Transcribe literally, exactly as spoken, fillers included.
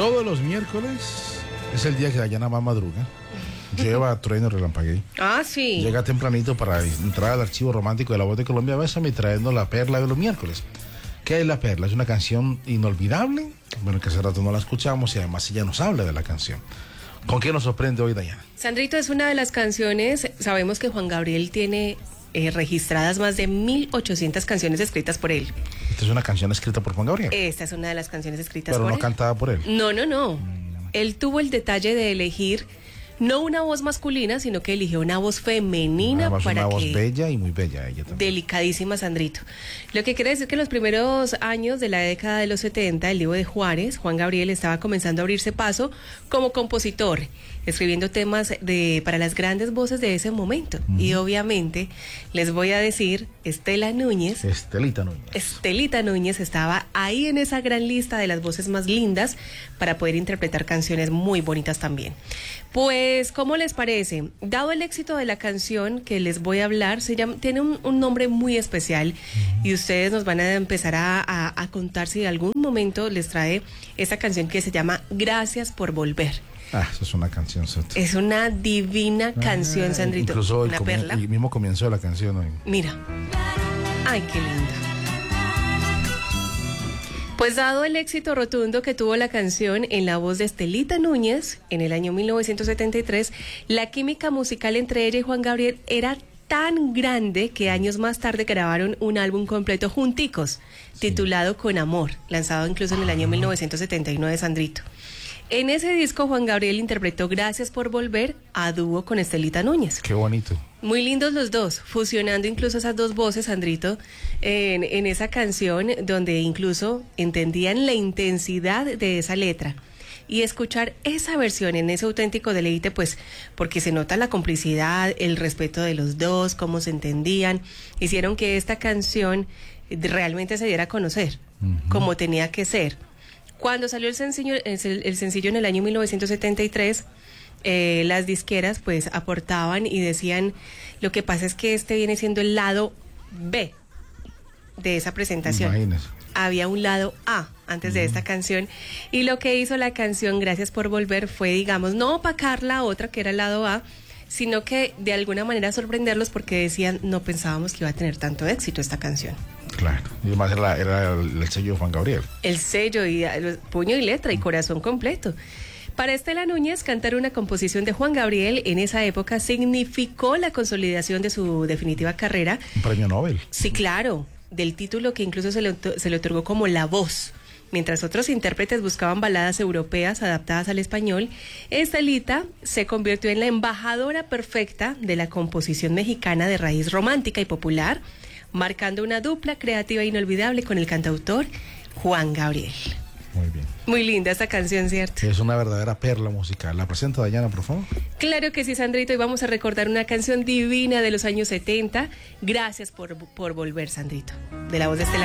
Todos los miércoles es el día que Dayana más madruga. Lleva trueno relampagueo. Ah, sí. Llega tempranito para entrar al archivo romántico de La Voz de Colombia. Bésame, trayendo la perla de los miércoles. ¿Qué es la perla? Es una canción inolvidable. Bueno, que hace rato no la escuchamos y además ella nos habla de la canción. ¿Con qué nos sorprende hoy, Dayana? Sandrito, es una de las canciones. Sabemos que Juan Gabriel tiene eh, registradas más de mil ochocientas canciones escritas por él. Esta es una canción escrita por Juan Gabriel. Esta es una de las canciones escritas Pero por no él. cantada por él. No, no, no. Mm. Él tuvo el detalle de elegir no una voz masculina, sino que eligió una voz femenina. Además, para una voz que... bella y muy bella ella también. Delicadísima, Sandrito. Lo que quiere decir que en los primeros años de la década de los setenta, el Divo de Juárez, Juan Gabriel, estaba comenzando a abrirse paso como compositor, escribiendo temas de para las grandes voces de ese momento. Uh-huh. Y obviamente, les voy a decir, Estela Núñez. Estelita Núñez. Estelita Núñez estaba ahí en esa gran lista de las voces más lindas para poder interpretar canciones muy bonitas también. Pues, ¿cómo les parece? Dado el éxito de la canción que les voy a hablar, se llama, tiene un, un nombre muy especial uh-huh. y ustedes nos van a empezar a, a, a contar si en algún momento les trae esa canción que se llama Gracias por Volver. Ah, eso es una canción. ¿Cierto? Es una divina canción, ah, Sandrito. Incluso el, una comi- perla. el mismo comienzo de la canción hoy. Mira. Ay, qué linda. Pues dado el éxito rotundo que tuvo la canción en la voz de Estelita Núñez en el año mil novecientos setenta y tres, la química musical entre ella y Juan Gabriel era tan grande que años más tarde grabaron un álbum completo junticos, sí. titulado Con Amor, lanzado incluso en el año mil novecientos setenta y nueve, Sandrito. En ese disco Juan Gabriel interpretó Gracias por Volver a dúo con Estelita Núñez. Qué bonito. Muy lindos los dos, fusionando incluso esas dos voces, Sandrito, en, en esa canción donde incluso entendían la intensidad de esa letra. Y escuchar esa versión en ese auténtico deleite, pues, porque se nota la complicidad, el respeto de los dos, cómo se entendían, hicieron que esta canción realmente se diera a conocer, uh-huh. como tenía que ser. Cuando salió el sencillo, el, el sencillo en el año mil novecientos setenta y tres, eh, las disqueras pues aportaban y decían, lo que pasa es que este viene siendo el lado B de esa presentación. Imagínese. Había un lado A antes uh-huh. de esta canción, y lo que hizo la canción Gracias por Volver fue, digamos, no opacar la otra que era el lado A, sino que de alguna manera sorprenderlos, porque decían, no pensábamos que iba a tener tanto éxito esta canción. Claro, y además era, era el sello de Juan Gabriel. El sello, y puño y letra y corazón completo. Para Estela Núñez, cantar una composición de Juan Gabriel en esa época significó la consolidación de su definitiva carrera. Un premio Nobel. Sí, claro, del título que incluso se le, se le otorgó como La Voz. Mientras otros intérpretes buscaban baladas europeas adaptadas al español, Estelita se convirtió en la embajadora perfecta de la composición mexicana de raíz romántica y popular, marcando una dupla creativa e inolvidable con el cantautor Juan Gabriel. Muy bien. Muy linda esta canción, ¿cierto? Es una verdadera perla musical. ¿La presenta Dayana, por favor? Claro que sí, Sandrito, y vamos a recordar una canción divina de los años setenta. Gracias por, por volver, Sandrito, de la voz de Estela.